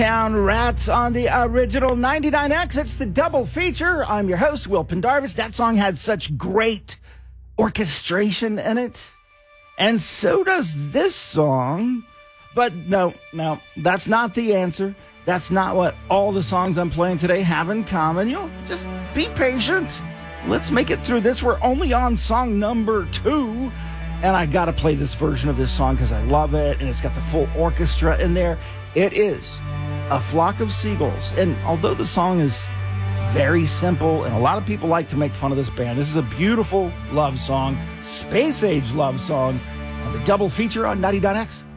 Town Rats on the original 99X. It's the double feature. I'm your host, Will Pendarvis. That song had such great orchestration in it. And so does this song. But no, that's not the answer. That's not what all the songs I'm playing today have in common. You'll just be patient. Let's make it through this. We're only on song number 2. And I got to play this version of this song because I love it. And it's got the full orchestra in there. It is A Flock of Seagulls. And although the song is very simple, and a lot of people like to make fun of this band, this is a beautiful love song, space age love song, on the double feature on 99X.